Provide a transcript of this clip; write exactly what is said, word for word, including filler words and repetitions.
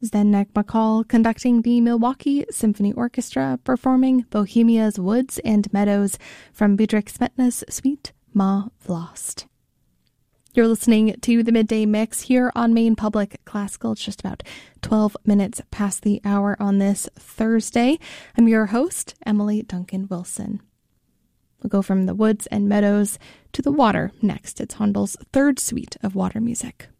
Zdenek Bacall conducting the Milwaukee Symphony Orchestra, performing Bohemia's Woods and Meadows from Bedřich Smetana's Suite Ma Vlast. You're listening to the Midday Mix here on Maine Public Classical. It's just about twelve minutes past the hour on this Thursday. I'm your host, Emily Duncan Wilson. We'll go from the woods and meadows to the water next. It's Handel's third suite of water music.